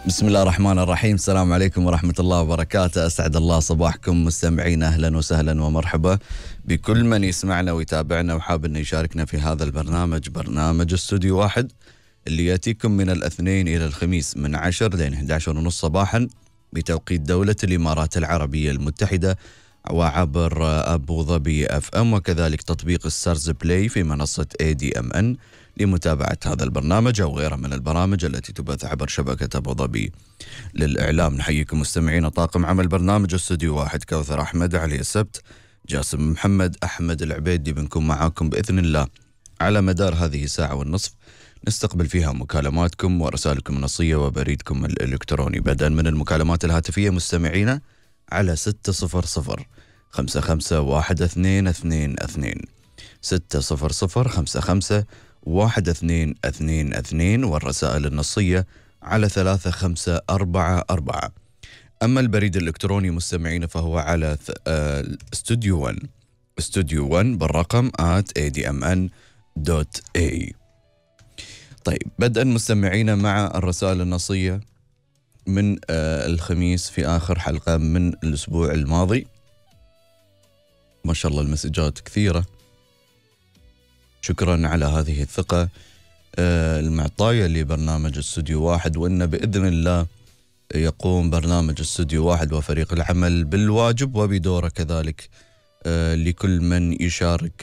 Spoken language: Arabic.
بسم الله الرحمن الرحيم. السلام عليكم ورحمة الله وبركاته. أسعد الله صباحكم مستمعين، أهلا وسهلا ومرحبا بكل من يسمعنا ويتابعنا وحاب أن يشاركنا في هذا البرنامج، برنامج استوديو واحد، اللي يأتيكم من الاثنين إلى الخميس من 10 لين 11 ونص صباحا بتوقيت دولة الإمارات العربية المتحدة، وعبر أبو ظبي اف ام، وكذلك تطبيق السارز بلاي في منصة ADMN لمتابعة هذا البرنامج أو غيره من البرامج التي تبث عبر شبكة أبو ظبي للإعلام. نحييكم مستمعين. طاقم عمل برنامج استوديو واحد: كوثر أحمد، علي السبت، جاسم محمد، أحمد العبيدي. بنكون معاكم بإذن الله على مدار هذه الساعة والنصف، نستقبل فيها مكالماتكم ورسائلكم النصية وبريدكم الإلكتروني، بدءا من المكالمات الهاتفية مستمعينا على 600-55-1222 600-55-1222، والرسائل النصية على 3544. أما البريد الإلكتروني مستمعين فهو على استوديو 1 بالرقم @admn.a. طيب، بدءا مستمعين مع الرسائل النصية من الخميس في آخر حلقة من الأسبوع الماضي. ما شاء الله المسجات كثيرة، شكرا على هذه الثقة المعطاية لبرنامج استوديو واحد، وإن بإذن الله يقوم برنامج استوديو واحد وفريق العمل بالواجب وبدوره كذلك لكل من يشارك